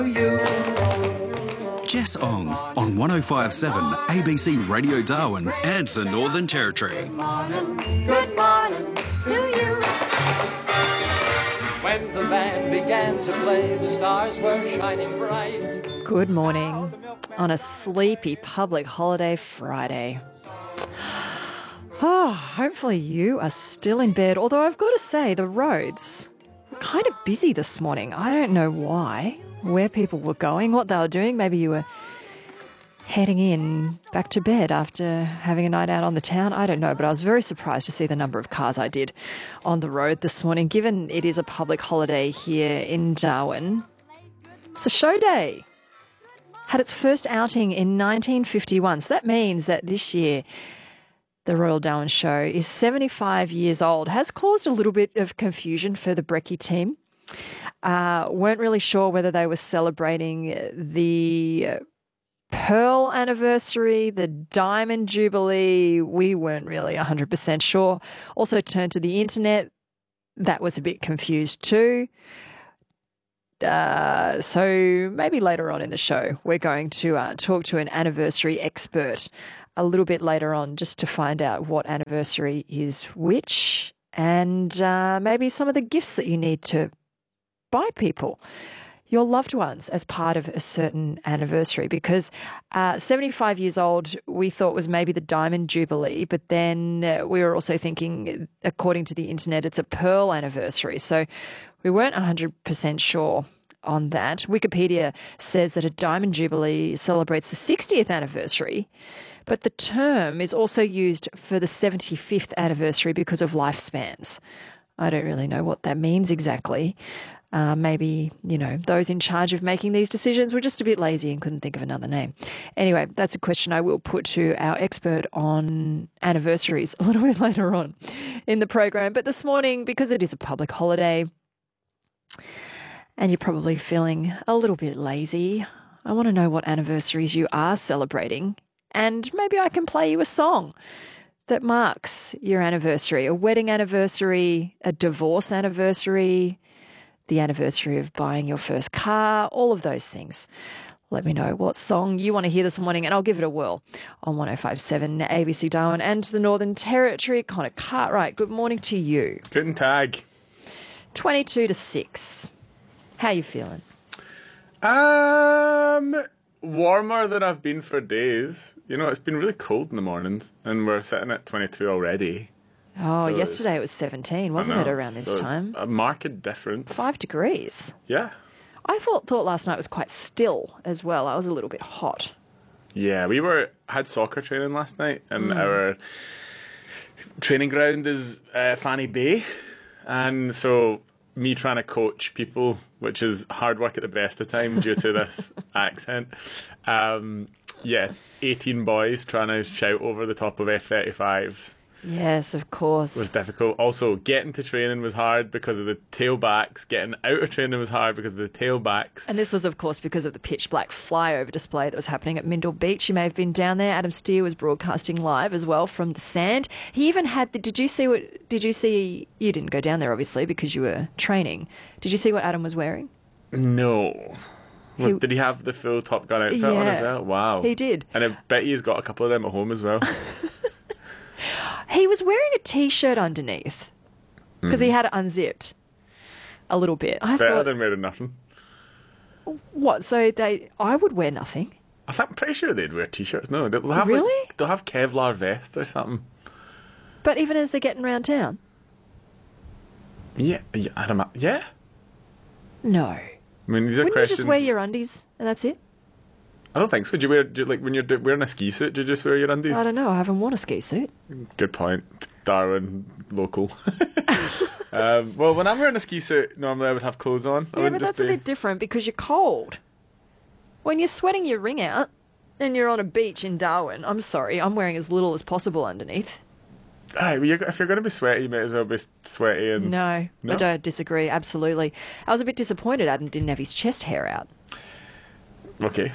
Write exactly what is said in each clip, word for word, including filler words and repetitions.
Jess Ong on one oh five point seven A B C Radio Darwin and the Northern Territory. Good morning, good morning to you. When the band began to play, the stars were shining bright. Good morning on a sleepy public holiday Friday. Oh, hopefully you are still in bed, although I've got to say the roads were kind of busy this morning. I don't know why, where people were going, what they were doing. Maybe you were heading in back to bed after having a night out on the town. I don't know, but I was very surprised to see the number of cars I did on the road this morning, given it is a public holiday here in Darwin. It's a show day. Had its first outing in nineteen fifty-one, so that means that this year the Royal Darwin Show is seventy-five years old. Has caused a little bit of confusion for the Brekkie team. Uh, weren't really sure whether they were celebrating the Pearl anniversary, the Diamond Jubilee. We weren't really one hundred percent sure. Also turned to the internet. That was a bit confused too. Uh, so maybe later on in the show, we're going to uh, talk to an anniversary expert a little bit later on just to find out what anniversary is which and uh, maybe some of the gifts that you need to buy people, your loved ones, as part of a certain anniversary, because uh, seventy-five years old we thought was maybe the Diamond Jubilee, but then uh, we were also thinking, according to the internet, it's a Pearl anniversary. So we weren't one hundred percent sure on that. Wikipedia says that a Diamond Jubilee celebrates the sixtieth anniversary, but the term is also used for the seventy-fifth anniversary because of lifespans. I don't really know what that means exactly. Uh, maybe, you know, those in charge of making these decisions were just a bit lazy and couldn't think of another name. Anyway, that's a question I will put to our expert on anniversaries a little bit later on in the program. But this morning, because it is a public holiday and you're probably feeling a little bit lazy, I want to know what anniversaries you are celebrating, and maybe I can play you a song that marks your anniversary, a wedding anniversary, a divorce anniversary, the anniversary of buying your first car, all of those things. Let me know what song you want to hear this morning and I'll give it a whirl on one oh five point seven A B C Darwin and the Northern Territory. Connor Cartwright, good morning to you. Guten Tag. twenty-two to six. How you feeling? Um, warmer than I've been for days. You know, it's been really cold in the mornings and we're sitting at twenty-two already. Oh, so yesterday it was seventeen, wasn't know, it, around this so time? A marked difference. Five degrees. Yeah. I thought thought last night was quite still as well. I was a little bit hot. Yeah, we were had soccer training last night, and Mm. our training ground is uh, Fanny Bay, and so me trying to coach people, which is hard work at the best of time due to this accent. Um, yeah, eighteen boys trying to shout over the top of F thirty-fives. Yes, of course. Was difficult. Also, getting to training was hard because of the tailbacks. Getting out of training was hard because of the tailbacks. And this was, of course, because of the pitch black flyover display that was happening at Mindle Beach. You may have been down there. Adam Steer was broadcasting live as well from the sand. He even had the, did you see what, did you see, you didn't go down there obviously because you were training. Did you see what Adam was wearing? No. Was, He- did he have the full Top Gun outfit on Yeah, as well? Wow. he did. And I bet he's got a couple of them at home as well. He was wearing a T-shirt underneath because Mm. he had it unzipped a little bit. I Better thought, than wearing nothing. what, so they, I would wear nothing. I think, I'm pretty sure they'd wear t-shirts. No, they'll have Really? Like, they'll have Kevlar vests or something. But even as they're getting around town? Yeah, yeah, I'd ima- yeah. No. I mean, these are Wouldn't questions. you just wear your undies and that's it? I don't think so. Do you wear do you, like when you're do- wearing a ski suit? Do you just wear your undies? I don't know. I haven't worn a ski suit. Good point, Darwin, local. um, well, when I'm wearing a ski suit, normally I would have clothes on. I Yeah, wouldn't but just that's be... a bit different because you're cold. When you're sweating your ring out and you're on a beach in Darwin, I'm sorry, I'm wearing as little as possible underneath. Aye, well, you're, if you're going to be sweaty, you may as well be sweaty. And No, No? I don't disagree. Absolutely. I was a bit disappointed Adam didn't have his chest hair out. Okay.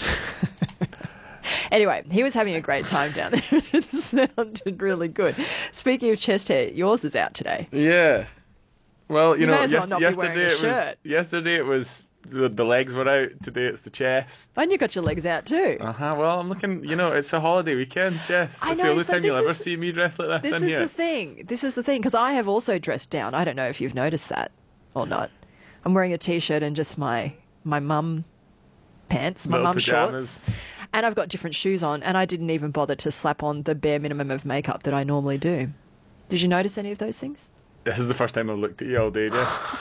Anyway, he was having a great time down there. It sounded really good. Speaking of chest hair, yours is out today. Yeah. Well, you, You know, may as well yes- not be wearing yesterday a it was shirt. yesterday it was the, the legs were out. Today it's the chest. And you got your legs out too. Uh huh. Well, I'm looking. You know, it's a holiday weekend, Jess. I It's know, the only so time you'll this ever is- see me dressed like this, This in is here. the thing. This is the thing because I have also dressed down. I don't know if you've noticed that or not. I'm wearing a t-shirt and just my my mum pants, my Little mum pajamas. shorts, and I've got different shoes on. And I didn't even bother to slap on the bare minimum of makeup that I normally do. Did you notice any of those things? This is the first time I've looked at you all day, Jess.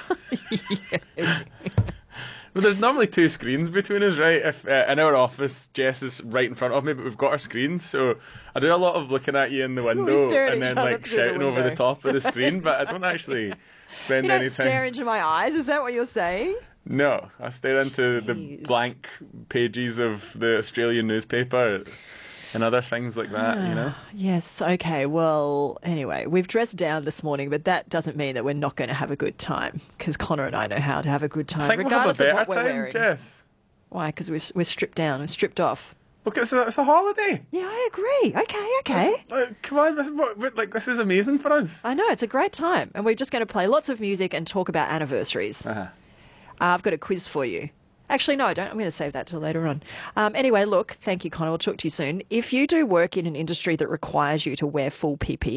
Well, there's normally two screens between us, right? If uh, in our office, Jess is right in front of me, but we've got our screens, so I do a lot of looking at you in the window stare at and each then other like through the shouting over the window. top of the screen, but I don't actually spend You don't any stare time. into my eyes. Is that what you're saying? No, I stare into the Jeez. blank pages of the Australian newspaper and other things like that, you know? Yes. Okay. Well, anyway, we've dressed down this morning, but that doesn't mean that we're not going to have a good time because Connor and I know how to have a good time, I think we'll have a regardless of better what we're time, wearing. Jess. Why? Because we're, we're stripped down, we're stripped off. Look, it's a, it's a holiday. Yeah, I agree. Okay, okay. Like, come on, this, what, what- like, this is amazing for us. I know, it's a great time. And we're just going to play lots of music and talk about anniversaries. Uh-huh. Uh, I've got a quiz for you. Actually, no, I don't. I'm going to save that till later on. Um, anyway, look, thank you, Connor. We'll talk to you soon. If you do work in an industry that requires you to wear full P P E,